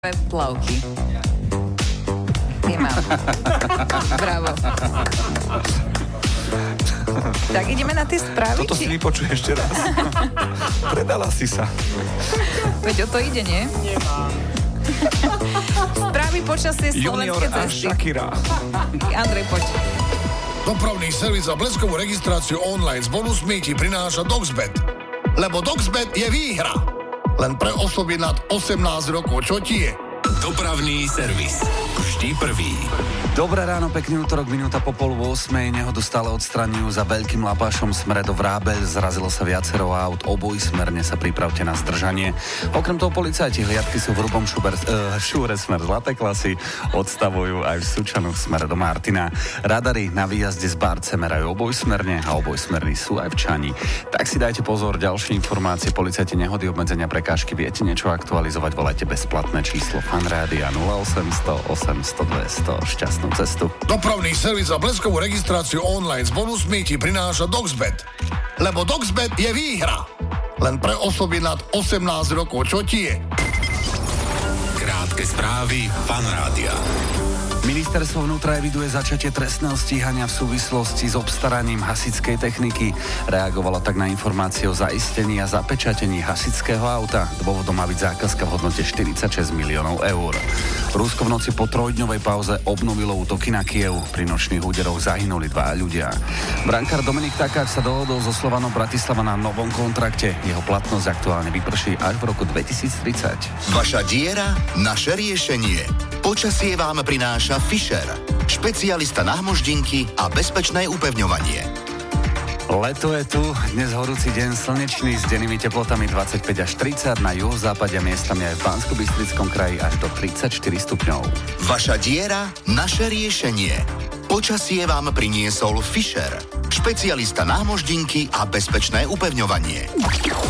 Plavky. Nemám. Bravo. Tak ideme na tie správy. Toto si vypočuj ešte raz. Predala si sa. Veď o to ide, nie? Nemám. Správy počasie Junior slovenské a cesty. Shakira. Andrej, poď. Dopravný servis a bleskovú registráciu online s bonusmi ti prináša Doxbet. Lebo Doxbet je výhra. Len pre osoby nad 18 rokov. Čo ti je? Dopravný servis. Vždy prvý. Dobré ráno, pekný útorok, minúta po 7:30. Nehodu stále odstraňujú za Veľkým Lapášom smere do Vrábeľ. Zrazilo sa viacero aut, obojsmerne sa pripravte na zdržanie. Okrem toho policajti hliadky sú v hrubom šúre smer zlaté klasy, odstavujú aj v Sučanoch smer do Martina. Radary na výjazde z Barce merajú obojsmerne a obojsmerní sú aj v Čani. Tak si dajte pozor, ďalšie informácie, policajti, nehody, obmedzenia, prekážky, viete niečo aktualizovať, volajte bezplatné číslo Fanrádia 0800 800 200. Šťastnú cestu. Dopravný servis a bleskovú registráciu online s bonusmi ti prináša Doxbet. Lebo Doxbet je výhra. Len pre osoby nad 18 rokov. Čo ti je? Krátke správy Fanrádia. Ministerstvo vnútra eviduje začatie trestného stíhania v súvislosti s obstaraním hasičskej techniky. Reagovala tak na informácie o zaistení a zapečatení hasičského auta. Dôvodom má byť zákazka v hodnote 46 miliónov eur. Rusko v noci po trojdňovej pauze obnovilo útoky na Kyjev. Pri nočných úderoch zahynuli 2 ľudia. Brankár Dominik Takáč sa dohodol so Slovanom Bratislava na novom kontrakte. Jeho platnosť aktuálne vyprší až v roku 2030. Vaša diera, naše riešenie. Počasie vám prináša Fischer, špecialista na hmoždinky a bezpečné upevňovanie. Leto je tu, dnes horúci deň, slnečný s dennými teplotami 25 až 30, na juhozápade a miestami aj v Banskobystrickom kraji až do 34 stupňov. Vaša diera, naše riešenie. Počasie vám priniesol Fischer, špecialista na hmoždinky a bezpečné upevňovanie.